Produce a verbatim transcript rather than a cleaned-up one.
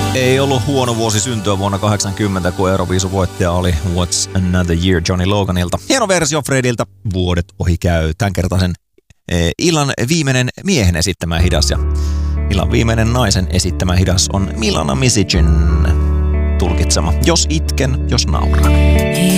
Ei ollut huono vuosi syntyä vuonna kahdeksankymmentä, kun Euroviisuvoittaja oli What's Another Year Johnny Loganilta. Hieno versio Frediltä, Vuodet ohi käy. Tämänkertaisen eh, illan viimeinen miehen esittämä hidas ja illan viimeinen naisen esittämä hidas on Milana Misicin tulkitsema Jos itken, jos nauran.